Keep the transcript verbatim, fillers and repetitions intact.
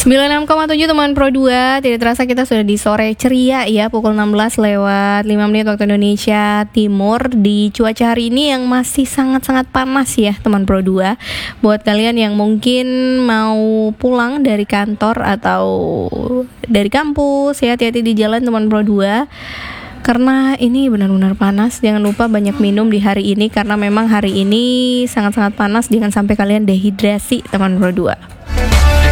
sembilan puluh enam koma tujuh teman Pro dua. Tidak terasa kita sudah di sore ceria ya, pukul enam belas lewat lima menit waktu Indonesia Timur. Di cuaca hari ini yang masih sangat-sangat panas ya teman Pro dua. Buat kalian yang mungkin mau pulang dari kantor atau dari kampus ya, hati-hati di jalan teman Pro dua, karena ini benar-benar panas. Jangan lupa banyak minum di hari ini, karena memang hari ini sangat-sangat panas. Jangan sampai kalian dehidrasi teman Pro dua.